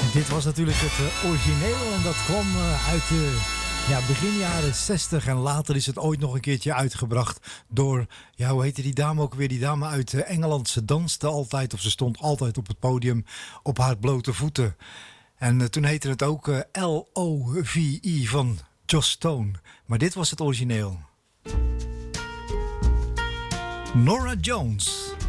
Dit was natuurlijk het origineel en dat kwam uit begin jaren 60 en later is het ooit nog een keertje uitgebracht door, hoe heette die dame ook weer? Die dame uit Engeland, ze danste altijd of ze stond altijd op het podium op haar blote voeten. En toen heette het ook L.O.V.I. van Joss Stone, maar dit was het origineel. Norah Jones.